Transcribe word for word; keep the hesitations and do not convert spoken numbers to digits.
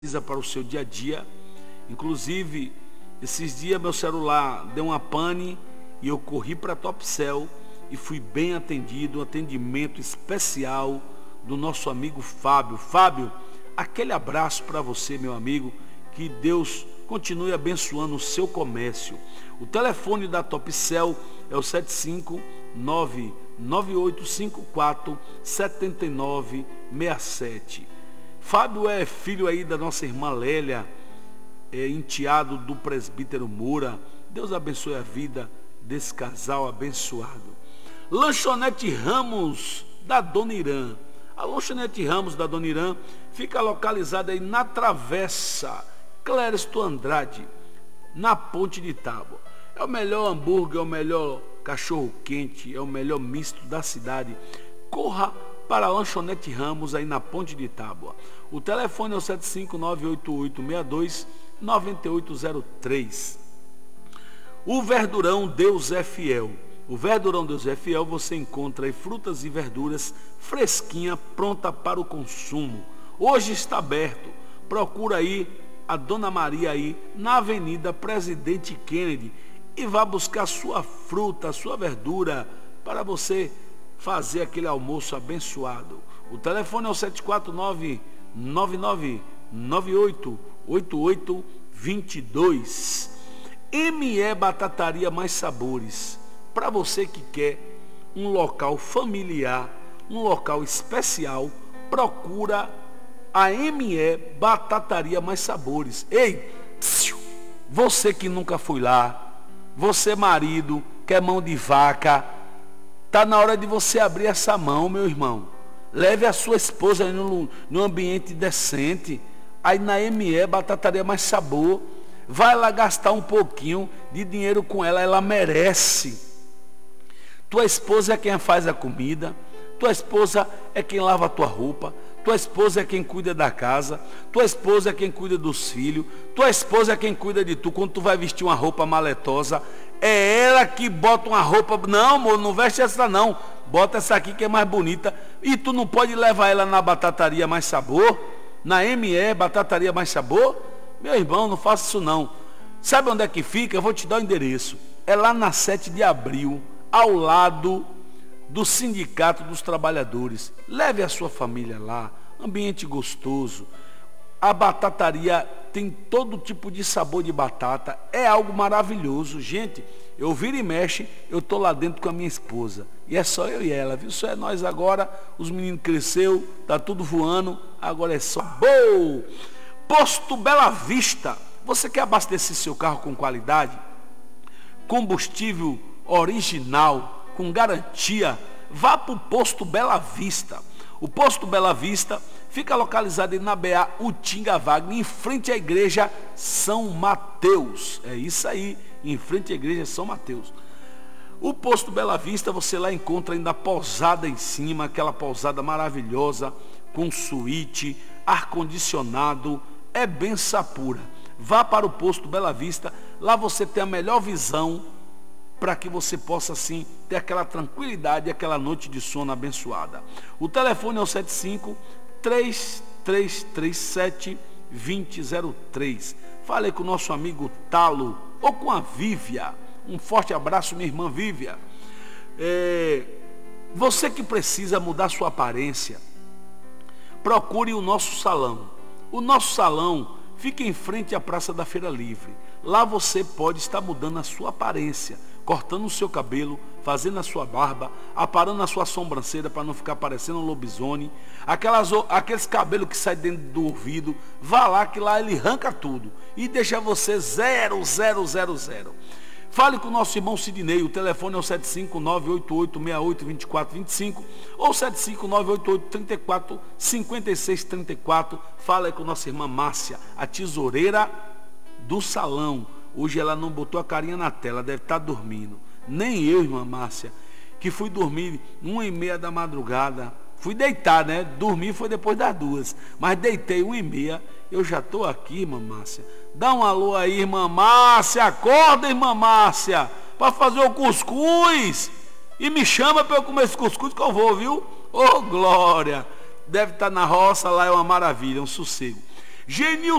precisa para o seu dia a dia. Inclusive, esses dias meu celular deu uma pane e eu corri para a Topcel e fui bem atendido, um atendimento especial do nosso amigo Fábio. Fábio, aquele abraço para você, meu amigo, que Deus continue abençoando o seu comércio. O telefone da Topcel é o sete cinco nove nove oito cinco quatro sete nove seis sete. Fábio é filho aí da nossa irmã Lélia, é enteado do presbítero Moura. Deus abençoe a vida desse casal abençoado. Lanchonete Ramos da Dona Irã. A Lanchonete Ramos da Dona Irã fica localizada aí na Travessa Clériston Andrade, na Ponte de Tábua. É o melhor hambúrguer, é o melhor cachorro quente, é o melhor misto da cidade. Corra para a Lanchonete Ramos aí na Ponte de Tábua. O telefone é o sete cinco nove oito oito seis dois nove oito zero três. O Verdurão Deus é Fiel. O Verdurão Deus é Fiel, você encontra aí frutas e verduras fresquinha, pronta para o consumo. Hoje está aberto. Procura aí a Dona Maria aí na Avenida Presidente Kennedy e vá buscar sua fruta, sua verdura para você fazer aquele almoço abençoado. O telefone é o sete quatro nove nove nove nove oito oito oito dois dois. M E Batataria Mais Sabores. Para você que quer um local familiar, um local especial, procura a M E Batataria Mais Sabores. Ei, você que nunca foi lá, você marido, quer mão de vaca, está na hora de você abrir essa mão, meu irmão. Leve a sua esposa aí num, num ambiente decente. Aí na M E Batataria Mais Sabor. Vai lá gastar um pouquinho de dinheiro com ela. Ela merece. Tua esposa é quem faz a comida. Tua esposa é quem lava a tua roupa. Tua esposa é quem cuida da casa. Tua esposa é quem cuida dos filhos. Tua esposa é quem cuida de tu. Quando tu vai vestir uma roupa maletosa, é ela que bota uma roupa. Não, amor, não veste essa não. Bota essa aqui que é mais bonita. E tu não pode levar ela na Batataria Mais Sabor? Na M E Batataria Mais Sabor? Meu irmão, não faça isso não. Sabe onde é que fica? Eu vou te dar o endereço. É lá na sete de abril, ao lado do Sindicato dos Trabalhadores. Leve a sua família lá. Ambiente gostoso. A batataria tem todo tipo de sabor de batata. É algo maravilhoso. Gente, eu viro e mexe, eu estou lá dentro com a minha esposa. E é só eu e ela, viu? Só é nós agora. Os meninos cresceu, tá tudo voando. Agora é só boa. Posto Bela Vista. Você quer abastecer seu carro com qualidade? Combustível original, com garantia? Vá para o Posto Bela Vista. O Posto Bela Vista fica localizado na B A Utinga Wagner, em frente à igreja São Mateus. É isso aí, em frente à igreja São Mateus. O Posto Bela Vista, você lá encontra ainda a pousada em cima, aquela pousada maravilhosa, com suíte, ar-condicionado, é benção pura. Vá para o Posto Bela Vista, lá você tem a melhor visão, para que você possa assim ter aquela tranquilidade, aquela noite de sono abençoada. O telefone é o sete cinco três três três sete dois zero zero três. Fale com o nosso amigo Talo ou com a Vívia. Um forte abraço, minha irmã Vívia. É, você que precisa mudar sua aparência, procure o nosso salão. O nosso salão fica em frente à Praça da Feira Livre. Lá você pode estar mudando a sua aparência, cortando o seu cabelo, fazendo a sua barba, aparando a sua sobrancelha para não ficar parecendo um lobisomem, aquelas, aqueles cabelos que saem dentro do ouvido. Vá lá que lá ele arranca tudo e deixa você zero, zero, zero, zero. Fale com o nosso irmão Sidney. O telefone é o sete cinco nove oito oito seis oito dois quatro dois cinco ou sete cinco nove oito oito três quatro cinco seis três quatro. Fale com nossa irmã Márcia, a tesoureira do salão. Hoje ela não botou a carinha na tela, deve estar dormindo. Nem eu, irmã Márcia, que fui dormir uma e meia da madrugada. Fui deitar, né? Dormir foi depois das duas. Mas deitei uma e meia. Eu já estou aqui, irmã Márcia. Dá um alô aí, irmã Márcia. Acorda, irmã Márcia, para fazer o cuscuz. E me chama para eu comer esse cuscuz que eu vou, viu? Ô, glória. Deve estar na roça, lá é uma maravilha, um sossego. Genil